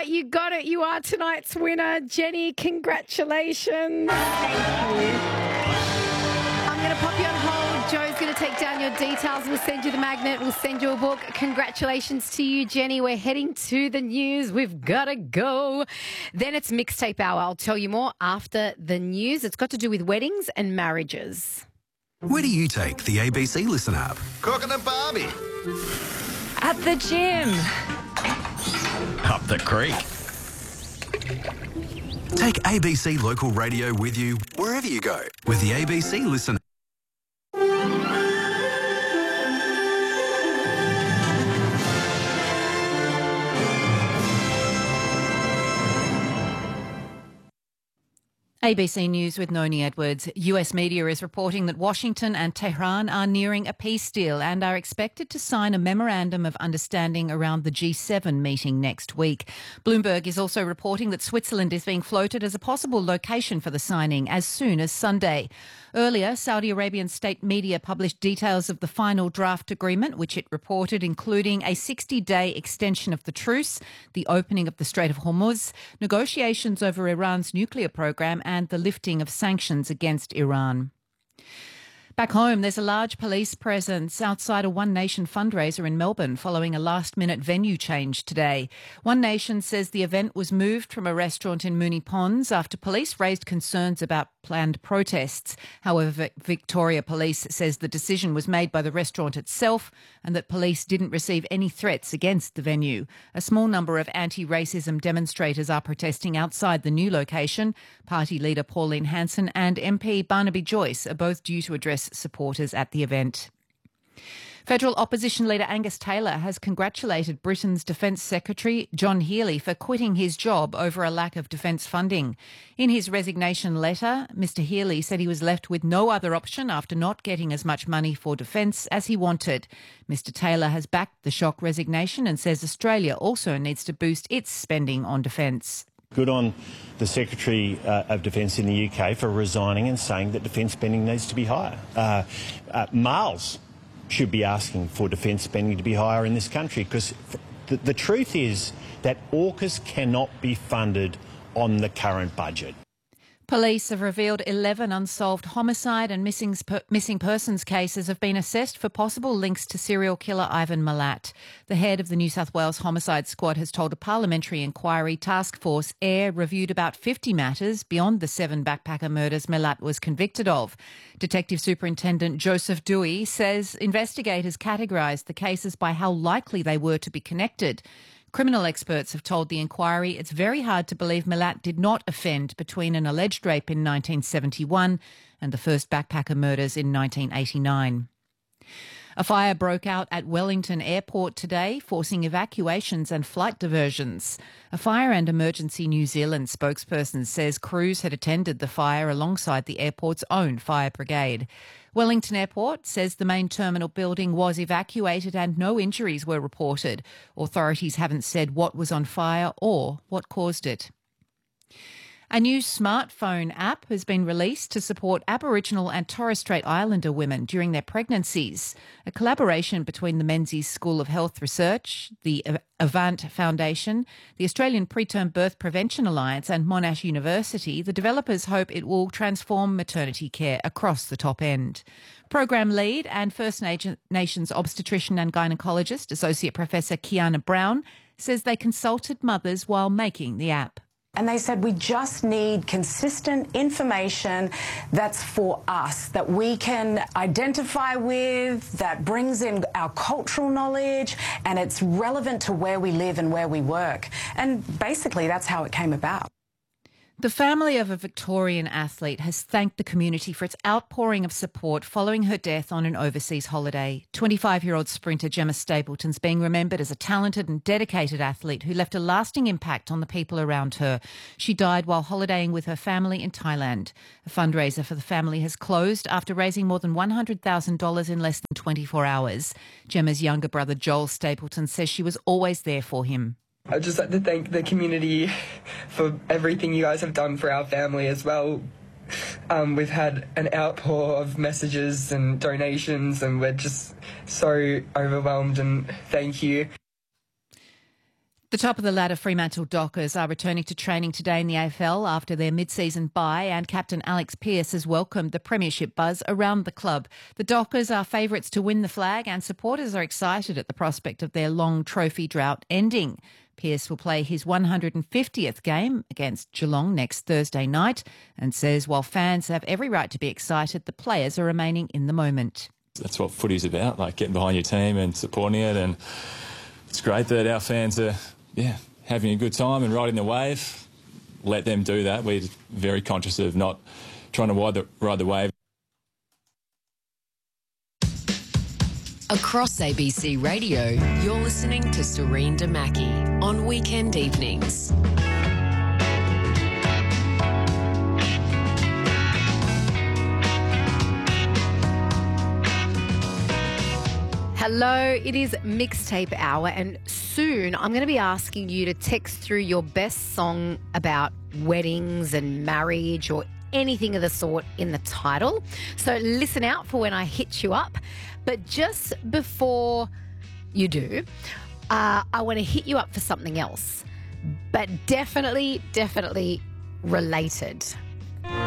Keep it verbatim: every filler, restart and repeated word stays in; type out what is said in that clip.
right, you got it. You are tonight's winner. Jenny, congratulations. Thank you. I'm going to pop you on hold. Joe's going to take down your details. We'll send you the magnet. We'll send you a book. Congratulations to you, Jenny. We're heading to the news. We've got to go. Then it's Mixtape Hour. I'll tell you more after the news. It's got to do with weddings and marriages. Where do you take the A B C Listen app? Cooking at Barbie. At the gym. Up the creek. Take A B C Local Radio with you wherever you go with the A B C Listen. A B C News with Noni Edwards. U S media is reporting that Washington and Tehran are nearing a peace deal and are expected to sign a memorandum of understanding around the G seven meeting next week. Bloomberg is also reporting that Switzerland is being floated as a possible location for the signing as soon as Sunday. Earlier, Saudi Arabian state media published details of the final draft agreement, which it reported including a sixty-day extension of the truce, the opening of the Strait of Hormuz, negotiations over Iran's nuclear program and the lifting of sanctions against Iran. Back home, there's a large police presence outside a One Nation fundraiser in Melbourne following a last-minute venue change today. One Nation says the event was moved from a restaurant in Moonee Ponds after police raised concerns about planned protests. However, Victoria Police says the decision was made by the restaurant itself and that police didn't receive any threats against the venue. A small number of anti-racism demonstrators are protesting outside the new location. Party leader Pauline Hanson and M P Barnaby Joyce are both due to address supporters at the event. Federal opposition leader Angus Taylor has congratulated Britain's Defence Secretary John Healey for quitting his job over a lack of defence funding. In his resignation letter, Mr Healey said he was left with no other option after not getting as much money for defence as he wanted. Mr Taylor has backed the shock resignation and says Australia also needs to boost its spending on defence. Good on the Secretary uh, of Defence in the U K for resigning and saying that defence spending needs to be higher. Uh, uh, males should be asking for defence spending to be higher in this country because the, the truth is that AUKUS cannot be funded on the current budget. Police have revealed eleven unsolved homicide and missing, missing persons cases have been assessed for possible links to serial killer Ivan Milat. The head of the New South Wales Homicide Squad has told a parliamentary inquiry task force AIR reviewed about fifty matters beyond the seven backpacker murders Milat was convicted of. Detective Superintendent Joseph Dewey says investigators categorised the cases by how likely they were to be connected. Criminal experts have told the inquiry it's very hard to believe Milat did not offend between an alleged rape in nineteen seventy-one and the first backpacker murders in nineteen eighty-nine. A fire broke out at Wellington Airport today, forcing evacuations and flight diversions. A Fire and Emergency New Zealand spokesperson says crews had attended the fire alongside the airport's own fire brigade. Wellington Airport says the main terminal building was evacuated and no injuries were reported. Authorities haven't said what was on fire or what caused it. A new smartphone app has been released to support Aboriginal and Torres Strait Islander women during their pregnancies. A collaboration between the Menzies School of Health Research, the Avant Foundation, the Australian Preterm Birth Prevention Alliance and Monash University, the developers hope it will transform maternity care across the top end. Program lead and First Nations obstetrician and gynaecologist, Associate Professor Kiana Brown, says they consulted mothers while making the app. And they said, we just need consistent information that's for us, that we can identify with, that brings in our cultural knowledge, and it's relevant to where we live and where we work. And basically, that's how it came about. The family of a Victorian athlete has thanked the community for its outpouring of support following her death on an overseas holiday. twenty-five-year-old sprinter Gemma Stapleton's being remembered as a talented and dedicated athlete who left a lasting impact on the people around her. She died while holidaying with her family in Thailand. A fundraiser for the family has closed after raising more than one hundred thousand dollars in less than twenty-four hours. Gemma's younger brother Joel Stapleton says she was always there for him. I'd just like to thank the community for everything you guys have done for our family as well. Um, we've had an outpour of messages and donations and we're just so overwhelmed, and thank you. The top of the ladder Fremantle Dockers are returning to training today in the A F L after their mid-season bye, and captain Alex Pearce has welcomed the premiership buzz around the club. The Dockers are favourites to win the flag, and supporters are excited at the prospect of their long trophy drought ending. Pearce will play his one hundred fiftieth game against Geelong next Thursday night and says while fans have every right to be excited, the players are remaining in the moment. That's what footy's about, like getting behind your team and supporting it, and it's great that our fans are yeah, having a good time and riding the wave. Let them do that. We're very conscious of not trying to ride the, ride the wave. Across A B C Radio, you're listening to Serene Damaki on weekend evenings. Hello, it is Mixtape Hour, and soon I'm going to be asking you to text through your best song about weddings and marriage or anything of the sort in the title. So listen out for when I hit you up. But just before you do, uh, I want to hit you up for something else, but definitely, definitely related.